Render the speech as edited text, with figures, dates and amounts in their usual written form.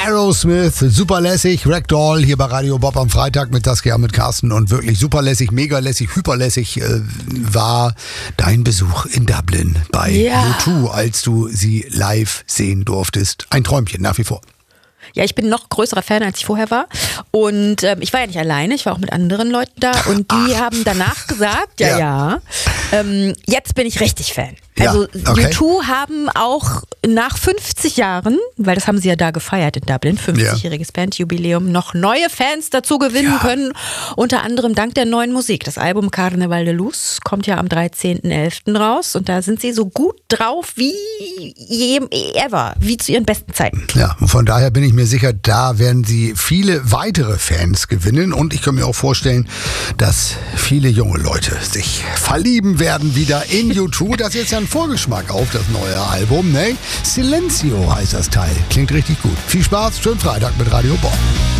Aerosmith, super lässig, Ragdoll hier bei Radio Bob am Freitag mit Saskia, mit Carsten und wirklich super lässig, mega lässig, hyperlässig war dein Besuch in Dublin bei U2, als du sie live sehen durftest. Ein Träumchen nach wie vor. Ja, ich bin noch größerer Fan, als ich vorher war. Und ich war ja nicht alleine, ich war auch mit anderen Leuten da. Und die haben danach gesagt, jetzt bin ich richtig Fan. Also U2 haben auch nach 50 Jahren, weil das haben sie ja da gefeiert in Dublin, 50-jähriges Bandjubiläum, noch neue Fans dazu gewinnen können. Unter anderem dank der neuen Musik. Das Album Carnaval de Luz kommt ja am 13.11. raus. Und da sind sie so gut drauf wie ever, wie zu ihren besten Zeiten. Ja, und von daher bin ich mir sicher, da werden sie viele weitere Fans gewinnen. Und ich kann mir auch vorstellen, dass viele junge Leute sich verlieben werden wieder in U2. Das ist jetzt ein Vorgeschmack auf das neue Album, ne? Silencio heißt das Teil. Klingt richtig gut. Viel Spaß, schönen Freitag mit Radio Bob.